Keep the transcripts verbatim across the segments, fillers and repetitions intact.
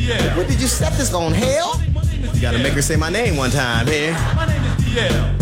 D L. What did you set this on, hell? You gotta make her say my name one time here. My name is D L.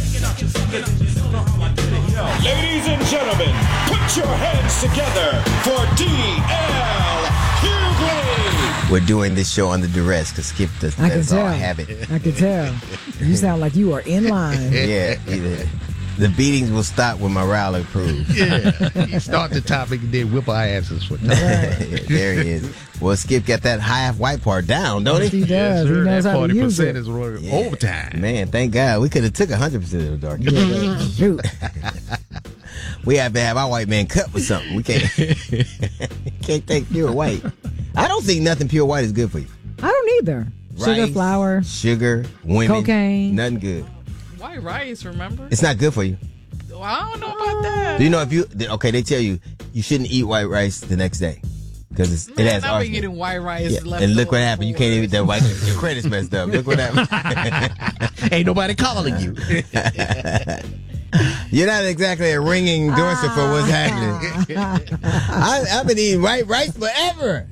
Ladies and gentlemen, put your hands together for D L Hughley. We're doing this show under duress because Skip does, I can does all tell. have it. I can tell. You sound like you are in line. Yeah, either. The beatings will stop when morale improves. Yeah, you start the topic and then whip our asses for time. There he is. Well, Skip got that half white part down, don't he? He does. Yes, sir. He knows that how to forty use percent it. is running Yeah. overtime. Man, thank God. We could have took one hundred percent of the dark. Yeah, shoot. We have to have our white man cut with something. We can't can't take pure white. I don't think nothing pure white is good for you. I don't either. Sugar, Rice, flour, sugar, women, cocaine. nothing good. White rice, remember? It's not good for you. Well, I don't know about that. Do you know if you okay? They tell you you shouldn't eat white rice the next day because it Man, has I've been arsenic. eating white rice. Yeah. left And look what over happened. You for can't even eat that white. years. Your credit's messed up. Look what happened. Ain't nobody calling you. You're not exactly a ringing endorser for what's happening. I, I've been eating white rice forever.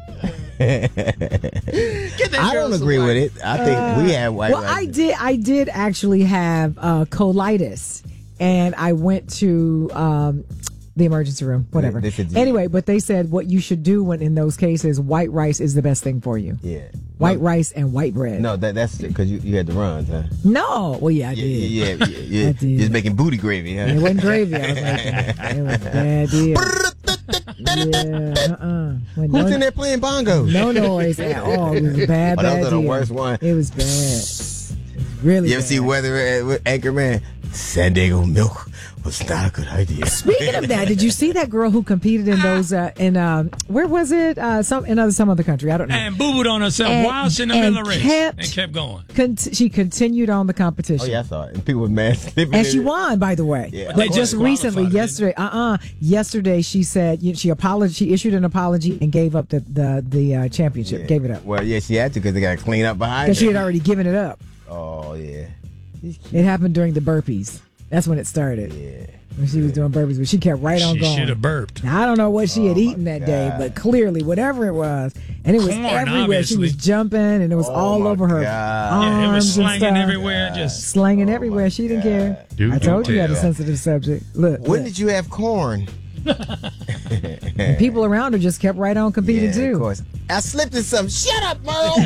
I don't agree with it. I think we have white Well, rice. I did. I did actually have uh, colitis, and I went to um, the emergency room. Whatever. They said you- Anyway, but they said what you should do when in those cases, white rice is the best thing for you. Yeah. White no, rice and white bread. No, that, that's because you, you had the runs, huh? No. Well, yeah, I Yeah, did. yeah, yeah. yeah. I did. You're just making booty gravy, huh? It wasn't gravy. I was like, it was a bad deal. Yeah, uh-uh. When Who's no, in there playing bongos? no noise at all. It was a bad, Oh, bad those are the deal. worst one. It was bad. It was really You ever bad. see Weather uh, with Anchorman? San Diego milk was not a good idea. Speaking of that, did you see that girl who competed in those uh, in um, where was it? Uh, some in other some other country. I don't know. And boo-booed on herself And- while she in the and middle of the race. kept- and kept going. Cont- she continued on the competition. Oh, yeah, I saw it. And people were mad. And she won, by the way. Yeah. But They just just recently, qualified, yesterday, uh, uh yesterday, she said you know, she apologized. She issued an apology and gave up the the the uh, championship. Yeah. Gave it up Well, yeah, she had to because they got to clean up behind because she her. had already given it up. Oh, yeah. It happened during the burpees. That's when it started. Yeah. When she was doing burpees, but she kept right on She going. should have burped. Now, I don't know what she had Oh, eaten my that day, God. but clearly, whatever it was, and it was Corn, everywhere. She was obviously. jumping, and it was Oh, all my over her God. arms Yeah, it was and slanging stuff. everywhere. Just Slanging Oh, everywhere. my She didn't God. care. Do I told do you you had a tell. sensitive subject. Look, When look. did you have corn? And people around her just kept right on competing Yeah, too. of course. I slipped in some. Shut up, Merle.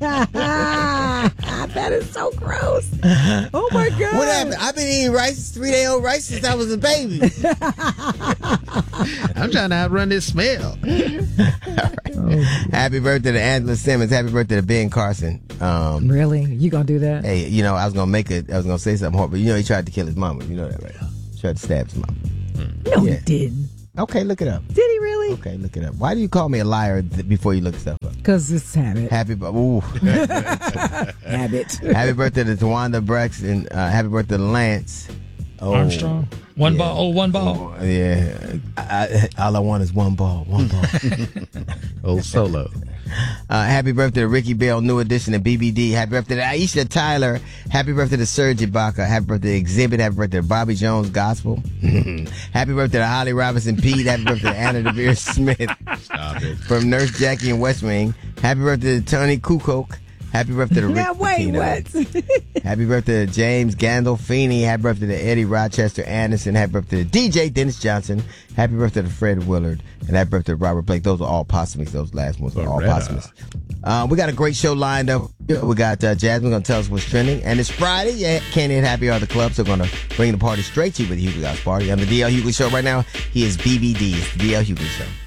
That is so gross. Oh my God. What happened? I've been eating rice, three-day-old rice since I was a baby. I'm trying to outrun this smell. Happy birthday to Angela Simmons. Happy birthday to Ben Carson. Um, Really? You gonna do that? hey, you know, I was gonna make it. I was gonna say something horrible. You know, he tried to kill his mama. You know that, right? Tried to stab his mama. No, yeah. he didn't. Okay, look it up. Did he really? Okay, look it up. Why do you call me a liar th- before you look stuff up? Because it's habit. Happy, bu- ooh. Habit. Happy birthday to Tawanda Braxton. Uh, happy birthday to Lance. Oh, Armstrong. One yeah. ball. Oh, one ball. Oh, yeah. I, I, all I want is one ball. One ball. Old Solo. Uh, happy birthday to Ricky Bell, New Edition of B B D. Happy birthday to Aisha Tyler. Happy birthday to Serge Ibaka. Happy birthday to Exhibit. Happy birthday to Bobby Jones Gospel. Happy birthday to Holly Robinson Pete. Happy birthday to Anna DeVere Smith. Stop it. From Nurse Jackie in West Wing. Happy birthday to Tony Kukok. Happy birthday to Rick Now wait, Pitino. what? Happy birthday to James Gandolfini. Happy birthday to Eddie Rochester Anderson. Happy birthday to D J Dennis Johnson. Happy birthday to Fred Willard. And happy birthday to Robert Blake. Those are all posthumous. Those last ones are all Loretta. posthumous. Uh, we got a great show lined up. We got uh, Jasmine going to tell us what's trending. And it's Friday. Yeah, Candy and Happy are the club. So we're going to bring the party straight to you with the Hughley House Party. On the D L Hughley Show right now, he is B B D. It's the D L Hughley Show.